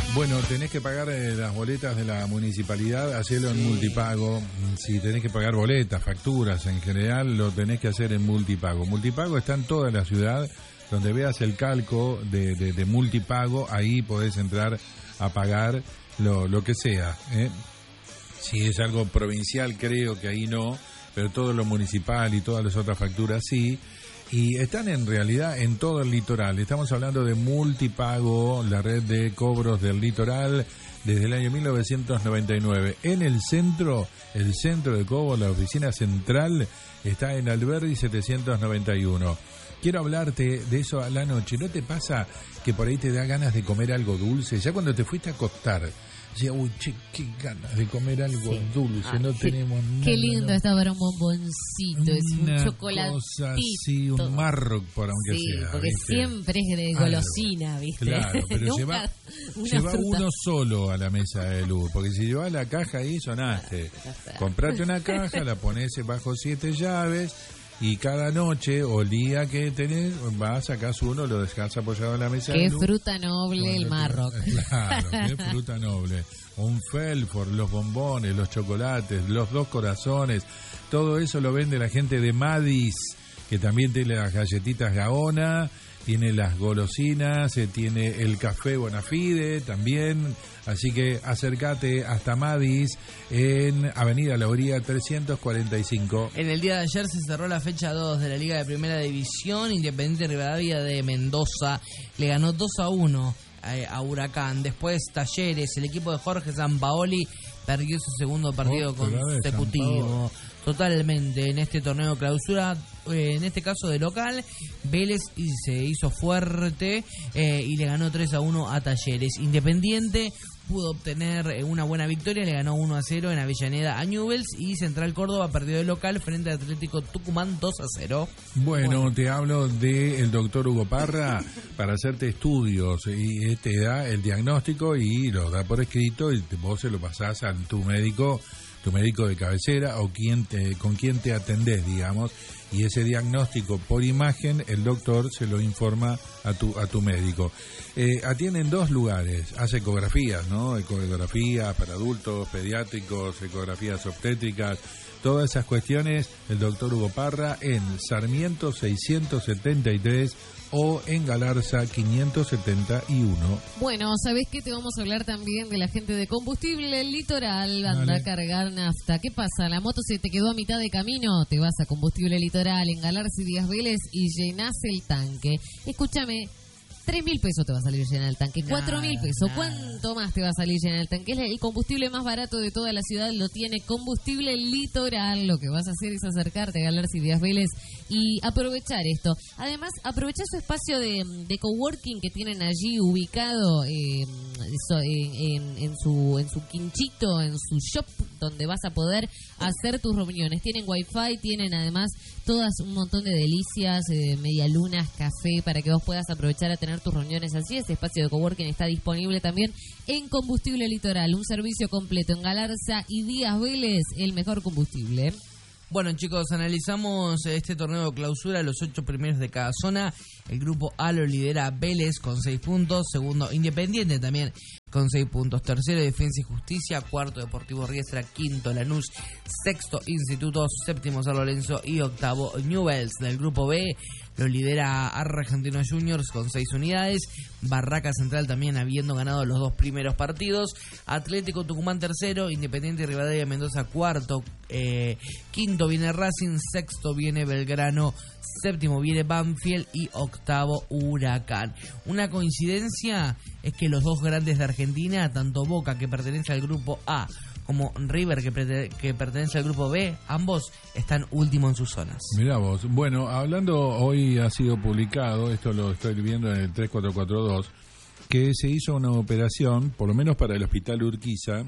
Bueno, tenés que pagar las boletas de la municipalidad, hacerlo en multipago. Si tenés que pagar boletas, facturas en general, lo tenés que hacer en multipago. Multipago está en toda la ciudad, donde veas el calco de multipago, ahí podés entrar a pagar lo que sea. Si es algo provincial, creo que ahí no, pero todo lo municipal y todas las otras facturas sí. Y están en realidad en todo el litoral. Estamos hablando de Multipago, la red de cobros del litoral, desde el año 1999. En el centro de cobro, la oficina central, está en Alberdi 791. Quiero hablarte de eso a la noche. ¿No te pasa que por ahí te da ganas de comer algo dulce? Ya cuando te fuiste a acostar, decía, uy, che, qué ganas de comer algo dulce, no tenemos nada. Qué lindo está para un bomboncito, es un chocolatito. Cosa así, un Marroc, por aunque sea. Porque ¿viste? Siempre es de golosina, ¿viste? Claro, pero lleva uno solo a la mesa de luz, porque si llevas la caja ahí sonaste. Comprate una caja, la pones bajo 7 llaves, y cada noche o el día que tenés, vas, sacás uno, lo dejas apoyado en la mesa. Qué fruta noble el Marroc. Claro, qué fruta noble. Un Felford, los bombones, los chocolates, los 2 corazones, todo eso lo vende la gente de Madis, que también tiene las galletitas Gaona, tiene las golosinas, tiene el café Bonafide también. Así que acércate hasta Madis en Avenida La Uría 345. En el día de ayer se cerró la fecha 2 de la Liga de Primera División. Independiente Rivadavia de Mendoza le ganó 2-1 a Huracán. Después Talleres, el equipo de Jorge Sampaoli, perdió su segundo partido consecutivo. Totalmente en este torneo clausura, en este caso de local, Vélez se hizo fuerte y le ganó 3-1 a Talleres. Independiente pudo obtener una buena victoria, le ganó 1-0 en Avellaneda a Newell's, y Central Córdoba perdió de local frente al Atlético Tucumán 2-0. Bueno, te hablo del doctor Hugo Parra para hacerte estudios, y te da el diagnóstico y lo da por escrito, y vos se lo pasás a tu médico de cabecera o con quien te atendés, digamos, y ese diagnóstico por imagen el doctor se lo informa a tu médico. Atienden 2 lugares, hace ecografías, ¿no? Ecografías para adultos, pediátricos, ecografías obstétricas, todas esas cuestiones, el doctor Hugo Parra en Sarmiento 673 o en Galarza 571. Bueno, ¿sabés qué? Te vamos a hablar también de la gente de Combustible Litoral. Anda a cargar nafta. ¿Qué pasa? ¿La moto se te quedó a mitad de camino? Te vas a Combustible Litoral en Galarza y Díaz Vélez y llenás el tanque. Escúchame, 3.000 pesos te va a salir llenar el tanque, 4.000 pesos. ¿Cuánto más te va a salir llenar el tanque? Es el combustible más barato de toda la ciudad, lo tiene Combustible Litoral. Lo que vas a hacer es acercarte a Galarza y Díaz Vélez y aprovechar esto. Además, aprovechar su espacio de coworking que tienen allí ubicado en su quinchito, en su shop, donde vas a poder hacer tus reuniones. Tienen wifi, tienen además todas un montón de delicias, medialunas, café, para que vos puedas aprovechar a tener tus reuniones así. Este espacio de coworking está disponible también en Combustible Litoral, un servicio completo en Galarza y Díaz Vélez, el mejor combustible. Bueno, chicos, analizamos este torneo de clausura, los 8 primeros de cada zona. El grupo A lo lidera Vélez con 6 puntos, segundo Independiente también con 6 puntos, tercero Defensa y Justicia, cuarto Deportivo Riestra, quinto Lanús, sexto Instituto, séptimo San Lorenzo y octavo Newell's. Del grupo B lo lidera Argentinos Juniors con 6 unidades, Barraca Central también habiendo ganado los 2 primeros partidos, Atlético Tucumán tercero, Independiente Rivadavia Mendoza cuarto, quinto viene Racing, sexto viene Belgrano, séptimo viene Banfield y octavo Huracán. Una coincidencia es que los 2 grandes de Argentina, tanto Boca, que pertenece al grupo A, como River, que pertenece al grupo B, ambos están últimos en sus zonas. Mirá vos. Bueno, hablando, hoy ha sido publicado, esto lo estoy viendo en el 3442, que se hizo una operación, por lo menos para el Hospital Urquiza,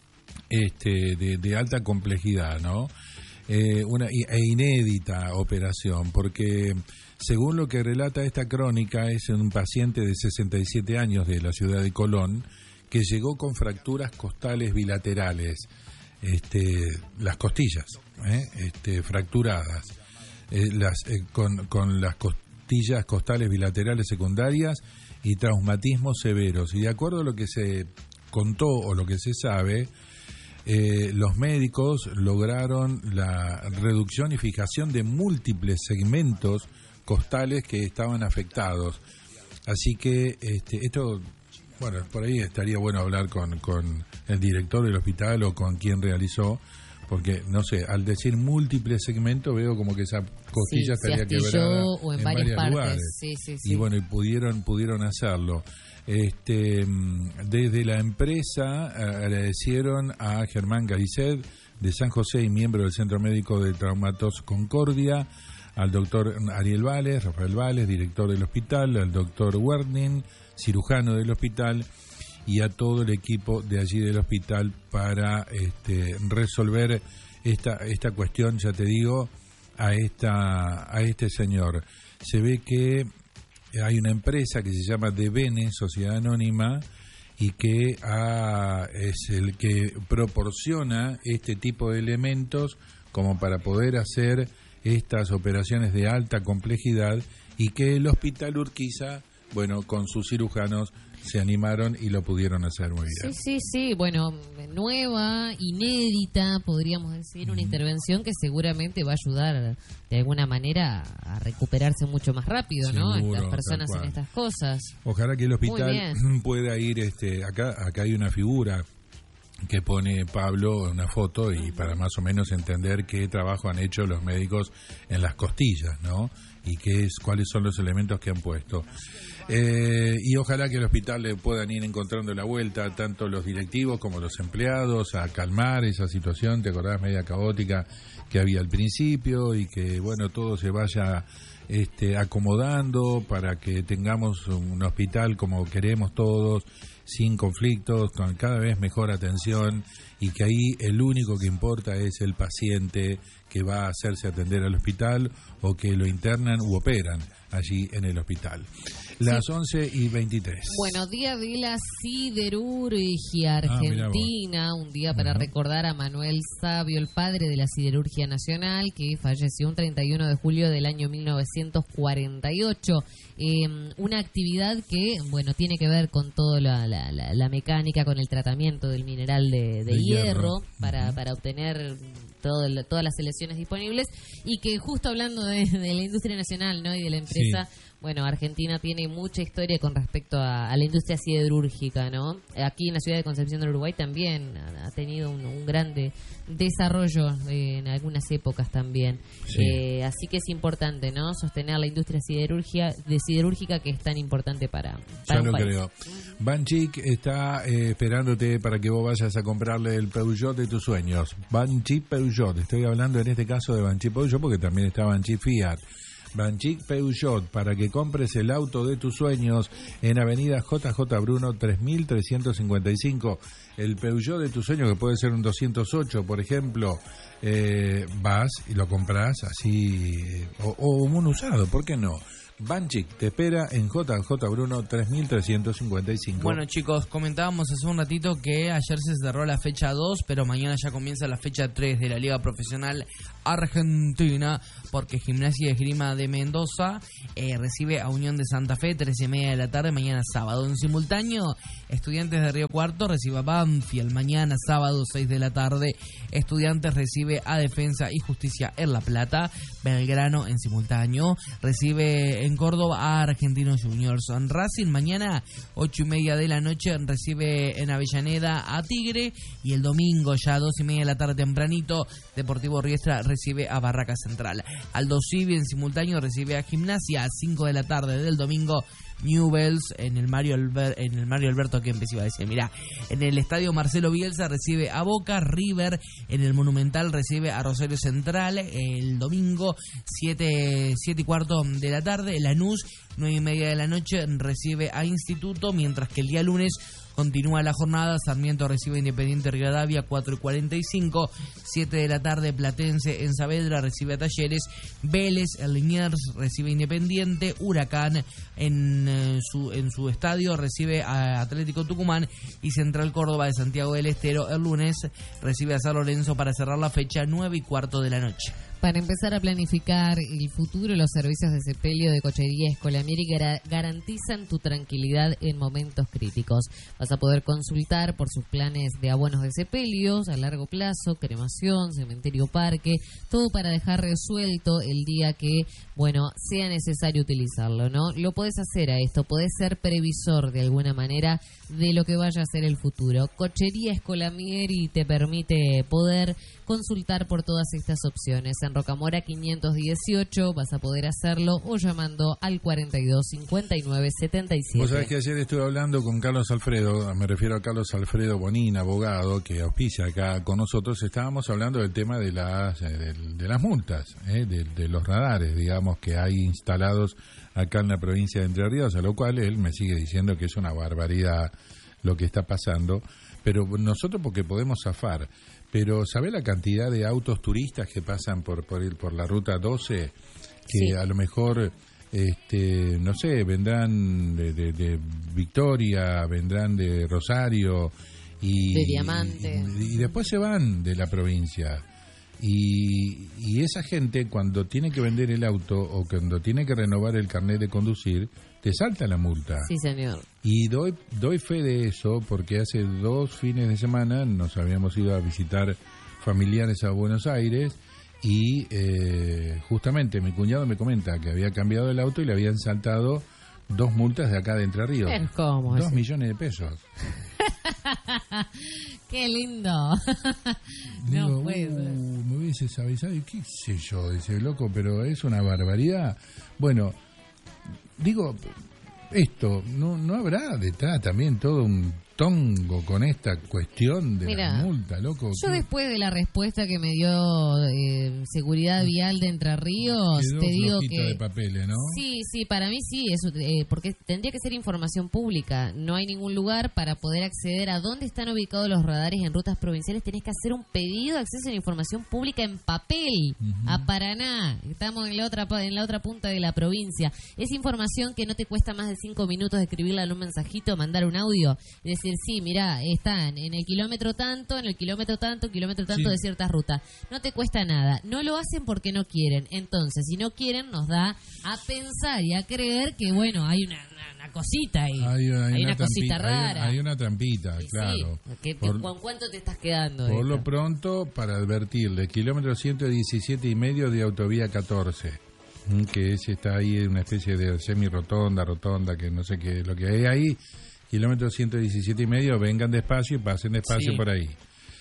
de alta complejidad, ¿no? Una inédita operación, porque según lo que relata esta crónica, es un paciente de 67 años de la ciudad de Colón, que llegó con fracturas costales bilaterales, las costillas, fracturadas, con las costillas costales bilaterales secundarias y traumatismos severos. Y de acuerdo a lo que se contó o lo que se sabe, los médicos lograron la reducción y fijación de múltiples segmentos costales que estaban afectados. Así que esto, bueno, por ahí estaría bueno hablar con el director del hospital o con quien realizó, porque, no sé, al decir múltiples segmentos veo como que esa costilla estaría quebrada o en varias partes. Lugares. Sí. Y bueno, y pudieron hacerlo. Desde la empresa agradecieron a Germán Galicet de San José y miembro del Centro Médico de Traumatos Concordia, al doctor Rafael Vales, director del hospital, al doctor Werning, cirujano del hospital, y a todo el equipo de allí del hospital para resolver esta cuestión, ya te digo, a este señor. Se ve que hay una empresa que se llama Devene, Sociedad Anónima, y que es el que proporciona este tipo de elementos como para poder hacer estas operaciones de alta complejidad, y que el Hospital Urquiza, bueno, con sus cirujanos se animaron y lo pudieron hacer muy bien. Sí, bueno, nueva, inédita, podríamos decir, una intervención que seguramente va a ayudar de alguna manera a recuperarse mucho más rápido, ¿no? Seguro, estas personas en estas cosas. Ojalá que el hospital pueda ir, acá hay una figura que pone Pablo, una foto, y para más o menos entender qué trabajo han hecho los médicos en las costillas, ¿no? Y cuáles son los elementos que han puesto. Y ojalá que el hospital le puedan ir encontrando la vuelta, tanto los directivos como los empleados, a calmar esa situación, te acordás, media caótica que había al principio, y que, bueno, todo se vaya acomodando para que tengamos un hospital como queremos todos, sin conflictos, con cada vez mejor atención, y que ahí el único que importa es el paciente que va a hacerse atender al hospital o que lo internan u operan allí en el hospital. Las 11:23. Bueno, Día de la Siderurgia Argentina, un día para recordar a Manuel Sabio, el padre de la siderurgia nacional, que falleció un 31 de julio del año 1948. Una actividad que, bueno, tiene que ver con toda la mecánica, con el tratamiento del mineral de hierro para obtener todas las selecciones disponibles, y que justo hablando de la industria nacional, ¿no?, y de la empresa, bueno, Argentina tiene mucha historia con respecto a la industria siderúrgica, ¿no? Aquí en la ciudad de Concepción del Uruguay también ha tenido un grande desarrollo en algunas épocas también. Así que es importante, ¿no?, sostener la industria siderúrgica que es tan importante para ya un lo país. Creo. Banchik está esperándote para que vos vayas a comprarle el Peugeot de tus sueños. Banchik Peugeot, estoy hablando en este caso de Banchik Peugeot porque también está Banchik Fiat. Banchik Peugeot, para que compres el auto de tus sueños en Avenida JJ Bruno 3355. El Peugeot de tus sueños, que puede ser un 208, por ejemplo, vas y lo compras así, o un usado, ¿por qué no? Banchik te espera en JJ Bruno 3355. Bueno, chicos, comentábamos hace un ratito que ayer se cerró la fecha 2, pero mañana ya comienza la fecha 3 de la Liga Profesional Argentina, porque Gimnasia y Esgrima de Mendoza recibe a Unión de Santa Fe 13:30 de la tarde mañana sábado. En simultáneo, Estudiantes de Río Cuarto recibe a Banfield mañana sábado 6 de la tarde. Estudiantes recibe a Defensa y Justicia en La Plata. Belgrano en simultáneo recibe en Córdoba a Argentinos Juniors. Racing mañana 8:30 de la noche recibe en Avellaneda a Tigre, y el domingo ya 2:30 de la tarde tempranito Deportivo Riestra recibe a Barraca Central. Aldo Civi en simultáneo recibe a Gimnasia a 5 de la tarde del domingo. Newell's en el Mario Alberto, que empecé a decir, mirá, en el estadio Marcelo Bielsa recibe a Boca. River en el Monumental recibe a Rosario Central el domingo 7:15 de la tarde. Lanús 9:30 de la noche recibe a Instituto, mientras que el día lunes continúa la jornada. Sarmiento recibe a Independiente Rivadavia 4:45. 7 de la tarde Platense en Saavedra recibe a Talleres. Vélez en Liniers recibe a Independiente. Huracán en su estadio recibe a Atlético Tucumán, y Central Córdoba de Santiago del Estero el lunes recibe a San Lorenzo para cerrar la fecha 9:15 de la noche. Para empezar a planificar el futuro, los servicios de sepelio de Cochería Escolamieri garantizan tu tranquilidad en momentos críticos. Vas a poder consultar por sus planes de abonos de sepelios a largo plazo, cremación, cementerio parque, todo para dejar resuelto el día que, sea necesario utilizarlo, ¿no? Lo podés hacer a esto, podés ser previsor de alguna manera de lo que vaya a ser el futuro. Cochería Escolamieri te permite poder consultar por todas estas opciones. En Rocamora 518 vas a poder hacerlo o llamando al 42 59 77. Vos sabés que ayer estuve hablando con Carlos Alfredo, me refiero a Carlos Alfredo Bonín, abogado, que auspicia acá con nosotros. Estábamos hablando del tema de las multas, de los radares, digamos, que hay instalados acá en la provincia de Entre Ríos, a lo cual él me sigue diciendo que es una barbaridad lo que está pasando, pero nosotros porque podemos zafar. Pero ¿sabe la cantidad de autos turistas que pasan por la ruta 12? Que sí. A lo mejor, no sé, vendrán de Victoria, vendrán de Rosario de Diamante. Y después se van de la provincia. Y esa gente, cuando tiene que vender el auto o cuando tiene que renovar el carnet de conducir, te salta la multa. Sí, señor. Y doy fe de eso porque hace 2 fines de semana nos habíamos ido a visitar familiares a Buenos Aires y justamente mi cuñado me comenta que había cambiado el auto y le habían saltado 2 multas de acá de Entre Ríos. ¿Cómo? 2 millones de pesos. ¡Qué lindo! Digo, no puede ser. Me hubieses avisado y qué sé yo, dice loco, pero es una barbaridad. Bueno, digo, esto, ¿no habrá detrás también todo un tongo con esta cuestión de la multa, loco? Yo después de la respuesta que me dio Seguridad Vial de Entre Ríos, te digo que... de papeles, ¿no? Sí, para mí sí, eso, porque tendría que ser información pública. No hay ningún lugar para poder acceder a dónde están ubicados los radares en rutas provinciales. Tenés que hacer un pedido de acceso a la información pública en papel a Paraná. Estamos en la otra punta de la provincia. Es información que no te cuesta más de 5 minutos de escribirla en un mensajito, mandar un audio y decir, sí, mirá, están en el kilómetro tanto, de ciertas rutas. No te cuesta nada. No lo hacen porque no quieren. Entonces, si no quieren, nos da a pensar y a creer que, hay una cosita ahí. Hay una cosita rara. Hay una trampita, sí, claro. Sí. ¿Con cuánto te estás quedando? Por lo pronto, para advertirle, kilómetro 117 y medio de autovía 14, que está ahí en una especie de semi-rotonda, que no sé qué es lo que hay ahí. Kilómetro 117 y medio, vengan despacio y pasen despacio por ahí.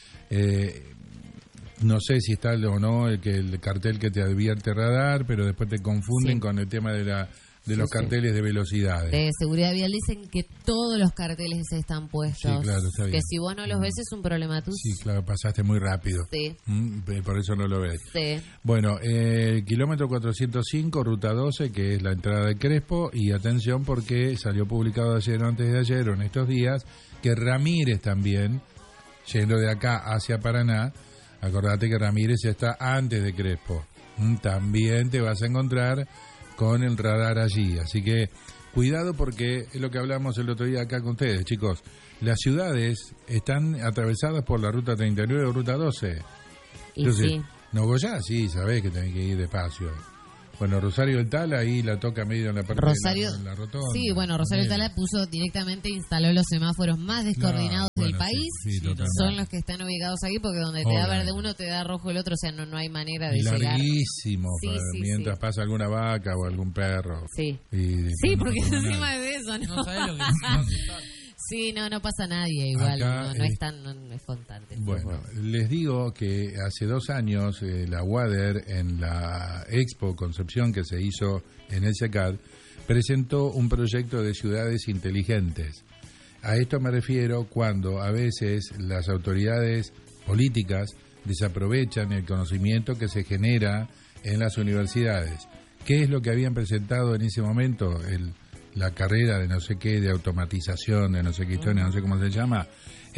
No sé si está o no el cartel que te advierte radar, pero después te confunden con el tema de los carteles de velocidades. De Seguridad Vial dicen que todos los carteles están puestos. Sí, claro, está bien. Que si vos no los ves es un problema tuyo. Sí, claro, pasaste muy rápido. Sí. Por eso no lo ves. Sí. Bueno, kilómetro 405, ruta 12, que es la entrada de Crespo, y atención porque salió publicado ayer o antes de ayer o en estos días que Ramírez también, yendo de acá hacia Paraná, acordate que Ramírez está antes de Crespo. También te vas a encontrar con el radar allí, así que cuidado porque es lo que hablamos el otro día acá con ustedes, chicos. Las ciudades están atravesadas por la ruta 39 o ruta 12. Entonces, Nogoyá, sí, sabés que tenés que ir despacio. Bueno, Rosario del Tala ahí la toca medio en la parte de la rotonda. Sí, Rosario del Tala instaló los semáforos más descoordinados del país. Sí, son los que están ubicados aquí porque donde te da verde uno te da rojo el otro, o sea, no hay manera de llegar. Larguísimo, mientras pasa alguna vaca o algún perro. Sí, porque encima de eso, ¿no? No sabés lo que sí, no pasa nadie igual, acá, no es constante. Bueno, les digo que hace 2 años la WADER en la Expo Concepción que se hizo en el SECAD presentó un proyecto de ciudades inteligentes. A esto me refiero cuando a veces las autoridades políticas desaprovechan el conocimiento que se genera en las universidades. ¿Qué es lo que habían presentado en ese momento? La carrera de no sé qué, de automatización, de no sé qué historia, no sé cómo se llama, es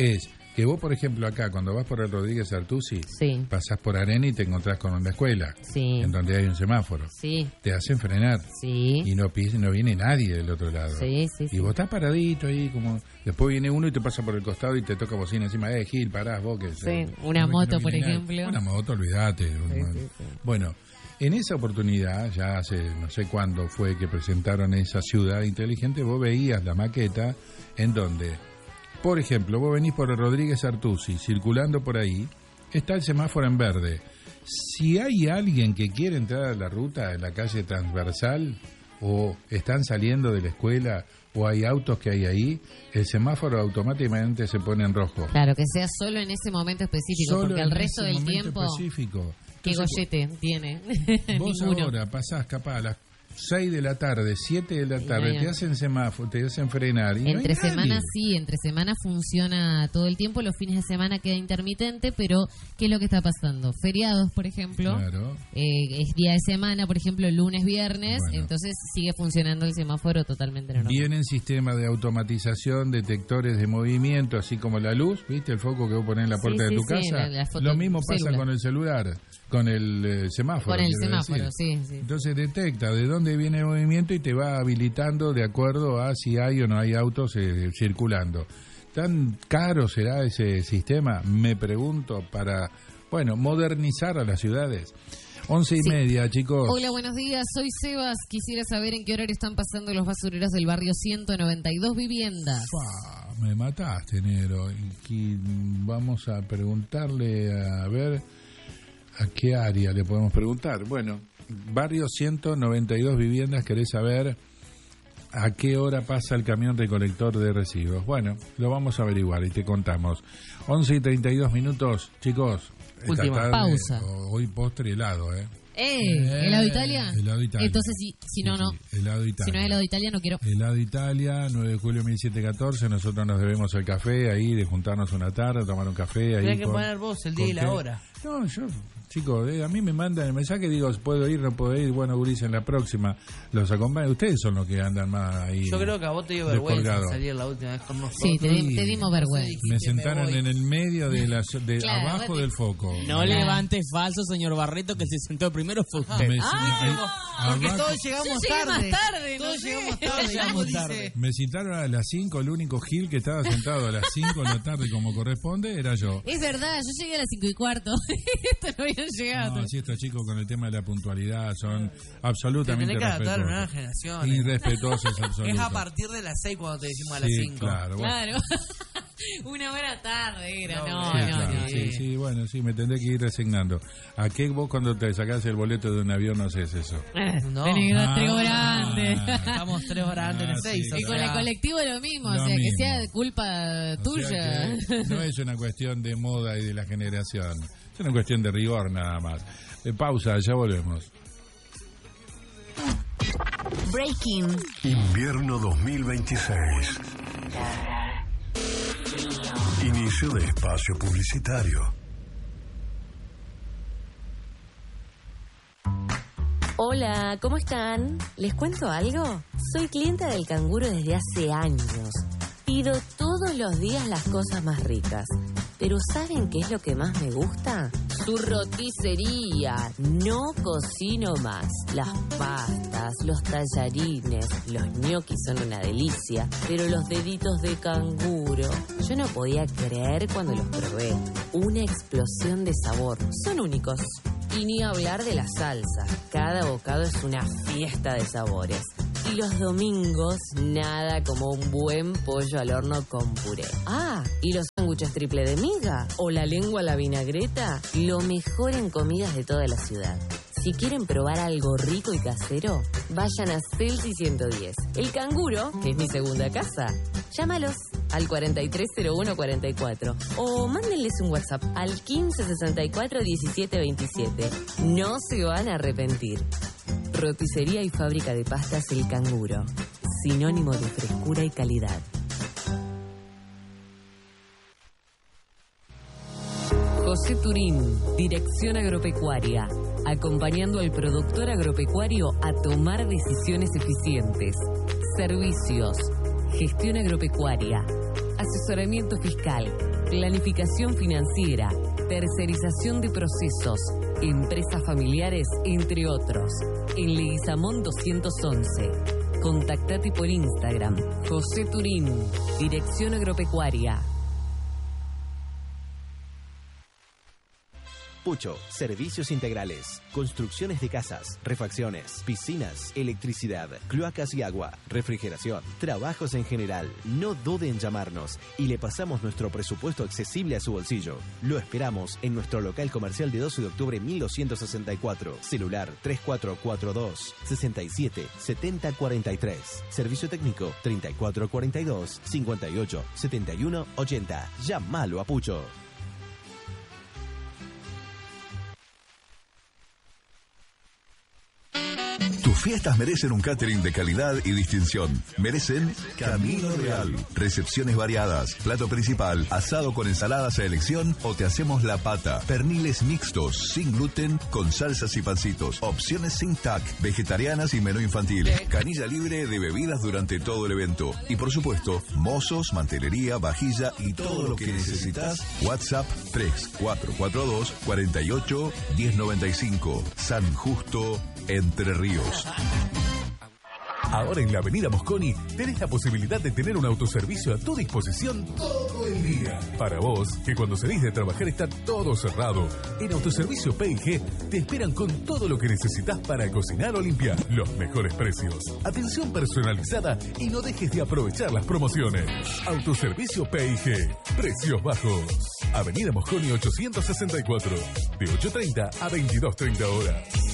Que vos, por ejemplo, acá, cuando vas por el Rodríguez Artusi, Sí. pasás por Arena y te encontrás con la escuela, Sí. en donde hay un semáforo. Sí. Te hacen frenar Sí. y no viene nadie del otro lado. Sí, sí, Y sí. vos estás paradito ahí, como... Después viene uno y te pasa por el costado y te toca bocina encima. Gil, parás vos. Que Sí, una moto, por viene nadie. ejemplo. Una moto, olvídate. sí. Bueno, en esa oportunidad, ya hace no sé cuándo fue que presentaron esa ciudad inteligente, vos veías la maqueta en donde, por ejemplo, vos venís por el Rodríguez Artusi, circulando por ahí, está el semáforo en verde. Si hay alguien que quiere entrar a la ruta en la calle transversal, o están saliendo de la escuela, o hay autos que hay ahí, el semáforo automáticamente se pone en rojo. Claro, que sea solo en ese momento específico, Solo porque el en resto ese del momento tiempo, específico. ¿qué Entonces, gollete tiene? vos Ninguno. ahora pasás capaz a las 6 de la tarde, 7 de la Y tarde, no hay- te hacen semáforo, te hacen frenar. Y no hay Entre nadie. semanas sí, entre semanas funciona todo el tiempo, los fines de semana queda intermitente, pero ¿qué es lo que está pasando? Feriados, por ejemplo, Claro. es día de semana, por ejemplo, lunes, viernes, Bueno. entonces sigue funcionando el semáforo totalmente normal. Vienen sistemas de automatización, detectores de movimiento, así como la luz, ¿viste? El foco que vos ponés en la Sí, puerta sí, de tu sí, casa. la foto Lo mismo pasa célula. con el celular, con el semáforo. Con el quiero semáforo, decir. sí. Entonces detecta de dónde viene el movimiento y te va habilitando de acuerdo a si hay o no hay autos circulando. ¿Tan caro será ese sistema? Me pregunto, para, bueno, modernizar a las ciudades. 11:30, chicos. Hola, buenos días, soy Sebas. Quisiera saber en qué horario están pasando los basureros del barrio 192 Viviendas. Me mataste, Nero. Y vamos a preguntarle, a ver, ¿a qué área le podemos preguntar? Bueno, barrio 192 Viviendas, ¿querés saber a qué hora pasa el camión recolector de residuos? Bueno, lo vamos a averiguar y te contamos. 11:32, chicos. Esta Última tarde, pausa. Hoy postre helado, ¿eh? ¿Helado Italia? Helado Italia. Entonces, si no, Sí, no. sí, helado Italia. Si no es helado Italia, no quiero. Helado Italia, 9 de julio 1714, nosotros nos debemos el café ahí, de juntarnos una tarde, tomar un café ahí. Tenés que poner vos el día y la qué? hora. No, yo, chicos, a mí me mandan el mensaje, digo, ¿puedo ir, no puedo ir? Bueno, Ulises, en la próxima los acompañan. Ustedes son los que andan más ahí. Yo creo que a vos te dio vergüenza descolgado. salir la última vez con nosotros. Sí, te dimos vergüenza. Me sentaron en el medio de Claro, abajo bueno. del foco. No levante falso, señor Barreto, que el que se sentó primero fue usted. Porque abajo- todos llegamos Yo llegué más tarde, no Todos sé. llegamos tarde. Llegamos Dice, tarde. me citaron a las 5, el único Gil que estaba sentado a las 5 de la tarde como corresponde era yo. Es verdad, yo llegué a las 5:15. Esto no habían llegado. No, sí, estos chicos con el tema de la puntualidad son Te absolutamente tenés que adaptar a una nueva respetuosos. generación. Irrespetuosos absolutos. Es a partir de las 6 cuando te decimos a las Sí, 5. claro. Bueno. Claro. Una hora tarde era. No, No, Sí, no, claro, no. sí, sí, bueno, sí, me tendré que ir resignando. ¿A qué vos cuando te sacás el boleto de un avión no haces eso? No. Tenés que dar 3 horas antes. Estamos 3 horas antes de Ah, 6. sí. Y con el colectivo lo mismo, Lo o sea, que mismo. sea culpa O tuya. sea que no es una cuestión de moda y de la generación, es una cuestión de rigor nada más. Pausa, ya volvemos. Breaking. Invierno 2026. Inicio de espacio publicitario. Hola, ¿cómo están? ¿Les cuento algo? Soy clienta del Canguro desde hace años. Pido todos los días las cosas más ricas. Pero ¿saben qué es lo que más me gusta? Su roticería. No cocino más. Las pastas, los tallarines, los ñoquis son una delicia. Pero los deditos de canguro, yo no podía creer cuando los probé. Una explosión de sabor. Son únicos. Y ni hablar de la salsa. Cada bocado es una fiesta de sabores. Y los domingos, nada como un buen pollo al horno con puré. Ah, y los sándwiches triple de miga o la lengua a la vinagreta, lo mejor en comidas de toda la ciudad. Si quieren probar algo rico y casero, vayan a Celsi 110. El Canguro, que es mi segunda casa. Llámalos al 430144 o mándenles un WhatsApp al 1564 1727. No se van a arrepentir. Roticería y fábrica de pastas El Canguro. Sinónimo de frescura y calidad. José Turín, Dirección Agropecuaria. Acompañando al productor agropecuario a tomar decisiones eficientes. Servicios. Gestión agropecuaria. asesoramiento fiscal, planificación financiera, tercerización de procesos, empresas familiares, entre otros. En Leguizamón 211. Contactate por Instagram. José Turín, Dirección Agropecuaria. Pucho, servicios integrales, construcciones de casas, refacciones, piscinas, electricidad, cloacas y agua, refrigeración, trabajos en general. No dude en llamarnos y le pasamos nuestro presupuesto accesible a su bolsillo. Lo esperamos en nuestro local comercial de 12 de octubre 1264, celular 3442 67 70 43, servicio técnico 3442 58 71 80. Llámalo a Pucho. Tus fiestas merecen un catering de calidad y distinción. Merecen Camino Real. Recepciones variadas, plato principal, asado con ensaladas a elección o te hacemos la pata. Perniles mixtos, sin gluten, con salsas y pancitos. Opciones sin TAC, vegetarianas y menú infantil. Canilla libre de bebidas durante todo el evento. Y por supuesto, mozos, mantelería, vajilla y todo lo que necesitas. WhatsApp 3442 48 1095. San Justo, Entre Ríos. Ahora en la Avenida Mosconi tenés la posibilidad de tener un autoservicio a tu disposición todo el día. Para vos, que cuando salís de trabajar está todo cerrado, en Autoservicio P&G te esperan con todo lo que necesitas para cocinar o limpiar. Los mejores precios, atención personalizada y no dejes de aprovechar las promociones. Autoservicio P&G, precios bajos. Avenida Mosconi 864, de 8:30 a 22:30 horas.